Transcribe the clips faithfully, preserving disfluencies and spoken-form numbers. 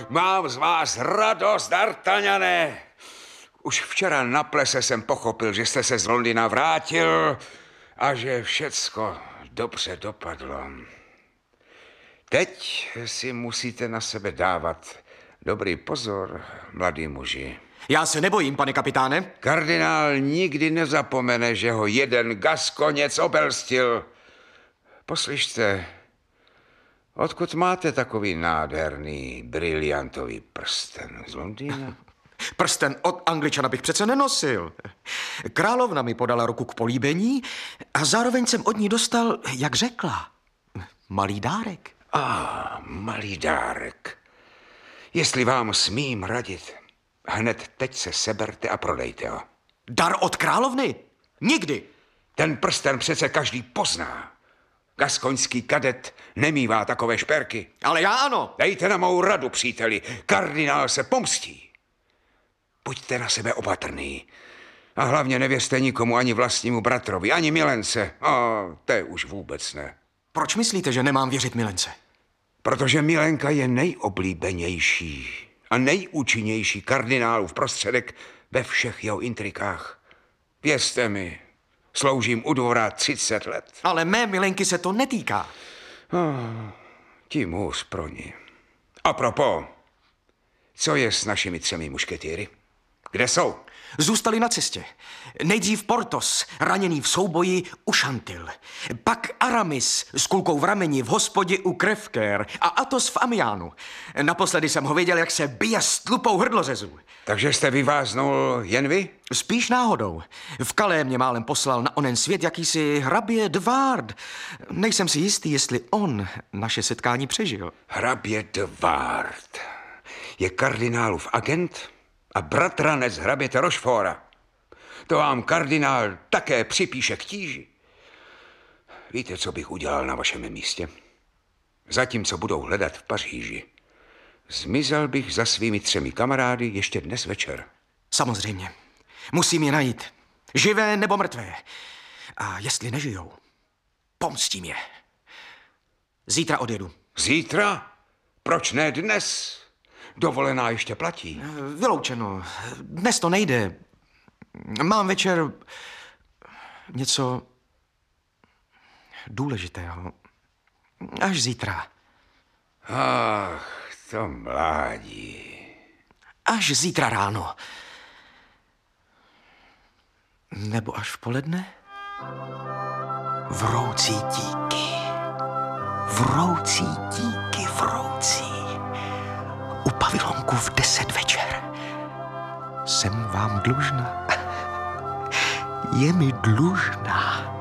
mám z vás radost, D'Artagnane. Už včera na plese jsem pochopil, že jste se z Londýna vrátil a že všecko dobře dopadlo. Teď si musíte na sebe dávat dobrý pozor, mladý muži. Já se nebojím, pane kapitáne. Kardinál nikdy nezapomene, že ho jeden Gaskoněc obelstil. Poslyšte, odkud máte takový nádherný, briliantový prsten z Londýna? Prsten od Angličana bych přece nenosil. Královna mi podala ruku k políbení a zároveň jsem od ní dostal, jak řekla, malý dárek. A ah, malý dárek. Jestli vám smím radit, hned teď se seberte a prodejte ho. Dar od královny? Nikdy. Ten prsten přece každý pozná. Gaskoňský kadet nemívá takové šperky. Ale já ano. Dejte na mou radu, příteli. Kardinál se pomstí. Buďte na sebe opatrný. A hlavně nevěřte nikomu, ani vlastnímu bratrovi, ani milence. A to je už vůbec ne. Proč myslíte, že nemám věřit milence? Protože milenka je nejoblíbenější a nejúčinnější kardinálův prostředek ve všech jeho intrikách. Věřte mi, sloužím u dvora třicet let. Ale mé milenky se to netýká. Oh, tím hůř pro ní. A propos, co je s našimi třemi mušketýry? Kde jsou? Zůstali na cestě. Nejdřív Portos, raněný v souboji u Šantil. Pak Aramis s kulkou v rameni v hospodě u Krevker a Athos v Amiánu. Naposledy jsem ho viděl, jak se bije s tlupou hrdlořezů. Takže jste vyváznul jen vy? Spíš náhodou. V Calais mě málem poslal na onen svět jakýsi hrabě de Ward. Nejsem si jistý, jestli on naše setkání přežil. Hrabě de Ward je kardinálův agent a bratranec hraběte Rochefora. To vám kardinál také připíše k tíži. Víte, co bych udělal na vašem místě? Zatímco budou hledat v Paříži, zmizel bych za svými třemi kamarády ještě dnes večer. Samozřejmě. Musím je najít. Živé nebo mrtvé. A jestli nežijou, pomstím je. Zítra odjedu. Zítra? Proč ne dnes? Dovolená ještě platí. Vyloučeno. Dnes to nejde. Mám večer něco důležitého. Až zítra. Ach, to mládí. Až zítra ráno. Nebo až v poledne? Vroucí díky. Vroucí díky, vroucí. U pavilonku v deset večer. Jsem vám dlužná. Je mi dlužná.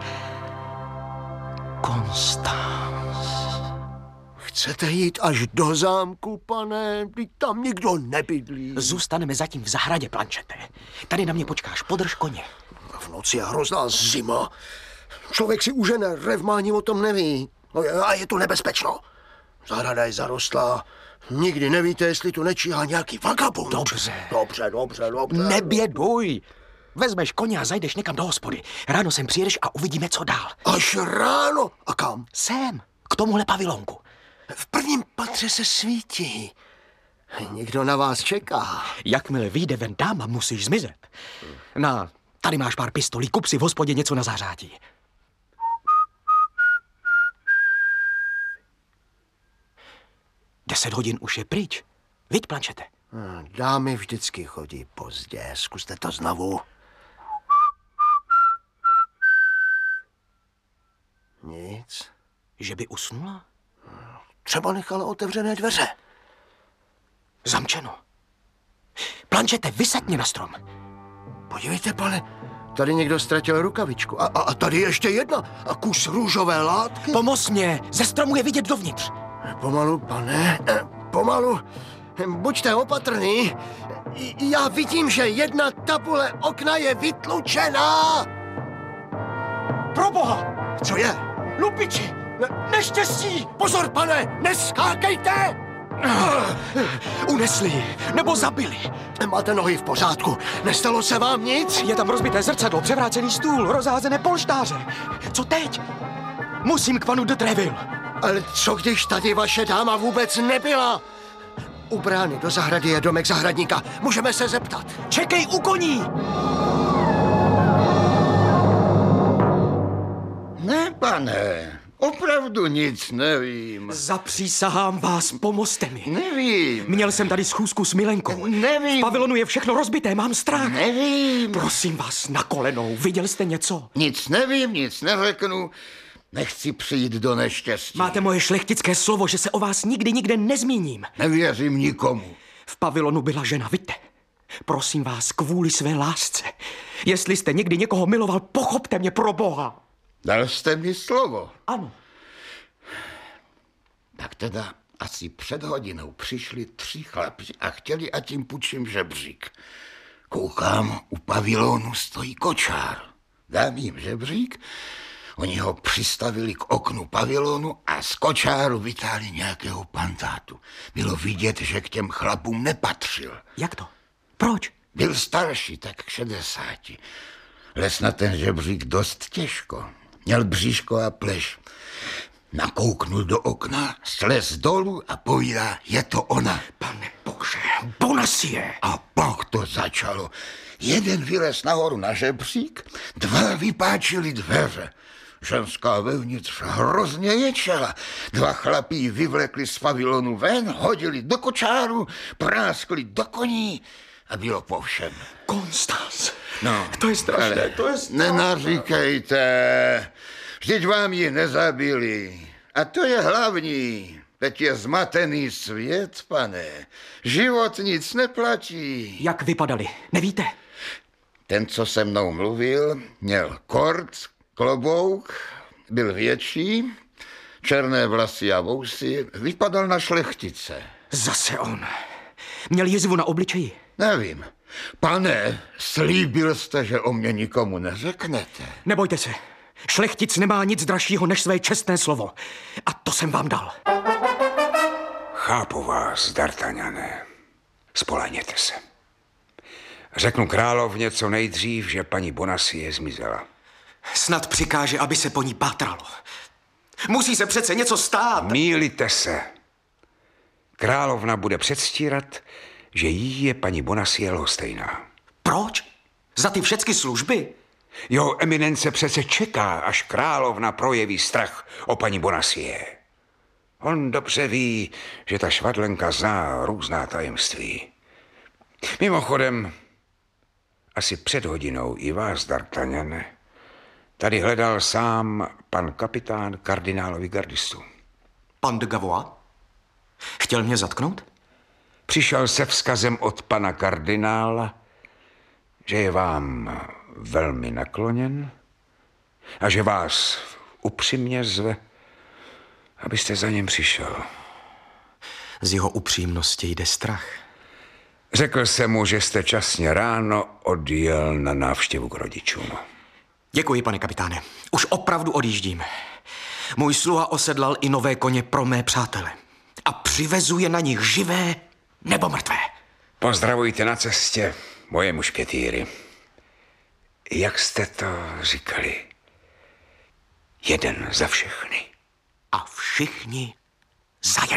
Konstanc. Chcete jít až do zámku, pane? Vždyť tam nikdo nebydlí. Zůstaneme zatím v zahradě, Planchete. Tady na mě počkáš, podrž koně. V noci je hrozná zima. Člověk si užene, revmání o tom neví. A je tu nebezpečno. Zahrada je zarostlá. Nikdy nevíte, jestli tu nečíhá nějaký vagabund. Dobře. Dobře, dobře, dobře. Neběduj. Vezmeš koně a zajdeš někam do hospody. Ráno sem přijedeš a uvidíme, co dál. Až ráno? A kam? Sem, k tomuhle pavilonku. V prvním patře se svítí. Někdo na vás čeká. Jakmile vyjde ven dáma, musíš zmizet. Na, tady máš pár pistolí, kup si v hospodě něco na zářádí. Deset hodin už je pryč. Viď, Planchete? Dámy vždycky chodí pozdě. Zkuste to znovu. Nic. Že by usnula? Třeba nechala otevřené dveře. Zamčeno. Planchete, vysetně na strom. Podívejte, pane, tady někdo ztratil rukavičku. A, a, a tady ještě jedna. A kus růžové látky. Pomoz mě, ze stromu je vidět dovnitř. Pomalu, pane, pomalu. Buďte opatrný. Já vidím, že jedna tabule okna je vytlučená. Proboha! Co je? Lupiči! Ne- neštěstí! Pozor, pane, neskákejte! Unesli ji, nebo zabili. Máte nohy v pořádku, nestalo se vám nic? Je tam rozbité zrcadlo, převrácený stůl, rozházené polštáře. Co teď? Musím k panu de Treville. Ale co když tady vaše dáma vůbec nebyla? U brány do zahrady je domek zahradníka. Můžeme se zeptat. Čekej u koní! Ne, pane, opravdu nic nevím. Zapřísahám vás, pomozte mi. Nevím. Měl jsem tady schůzku s Milenkou. Nevím. V pavilonu je všechno rozbité, mám strach. Nevím. Prosím vás, na kolenou, viděl jste něco? Nic nevím, nic neřeknu. Nechci přijít do neštěstí. Máte moje šlechtické slovo, že se o vás nikdy nikde nezmíním. Nevěřím nikomu. V pavilonu byla žena, vidíte? Prosím vás, kvůli své lásce. Jestli jste někdy někoho miloval, pochopte mě, pro Boha. Dal jste mi slovo. Ano. Tak teda asi před hodinou přišli tři chlapi a chtěli, ať jim půjčím žebřík. Koukám, u pavilonu stojí kočár. Dám jim žebřík, oni ho přistavili k oknu pavilonu a z kočáru vytáhli nějakého pantátu. Bylo vidět, že k těm chlapům nepatřil. Jak to? Proč? Byl starší, tak k šedesáti. Les na ten žebřík dost těžko. Měl bříško a pleš. Nakouknul do okna, slez dolů a povídá, je to ona. Pane Bože, Bonacieux. A pak to začalo. Jeden vylez nahoru na žebřík, dva vypáčili dveře. Ženská vevnitř hrozně ječela. Dva chlapí vyvlekli z pavilonu ven, hodili do kočáru, práskli do koní a bylo po všem. Konstanc. No, To je strašné, ale to je strašné. Nenaříkejte, vždyť vám ji nezabili. A to je hlavní. Teď je zmatený svět, pane. Život nic neplatí. Jak vypadali, nevíte? Ten, co se mnou mluvil, měl kort, klobouk, byl větší, černé vlasy a vousy, vypadal na šlechtice. Zase on. Měl jizvu na obličeji. Nevím. Pane, slíbil jste, že o mě nikomu neřeknete. Nebojte se. Šlechtic nemá nic dražšího než své čestné slovo. A to jsem vám dal. Chápu vás, D'Artagnane. Spolehněte se. Řeknu královně co nejdřív, že paní Bonacieux zmizela. Snad přikáže, aby se po ní pátralo. Musí se přece něco stát. Mýlíte se. Královna bude předstírat, že jí je paní Bonacieux lhostejná. Proč? Za ty všechny služby? Jeho eminence přece čeká, až královna projeví strach o paní Bonacieux. On dobře ví, že ta švadlenka zná různá tajemství. Mimochodem, asi před hodinou i vás, D'Artagnane, tady hledal sám pan kapitán kardinálovi gardistů. Pan de Gavois? Chtěl mě zatknout? Přišel se vzkazem od pana kardinála, že je vám velmi nakloněn a že vás upřímně zve, abyste za něm přišel. Z jeho upřímnosti jde strach. Řekl jsem mu, že jste časně ráno odjel na návštěvu k rodičům. Děkuji, pane kapitáne. Už opravdu odjíždím. Můj sluha osedlal i nové koně pro mé přátele. A přivezuje na nich živé nebo mrtvé. Pozdravujte na cestě moje mušketýry. Jak jste to říkali? Jeden za všechny. A všichni za jeden.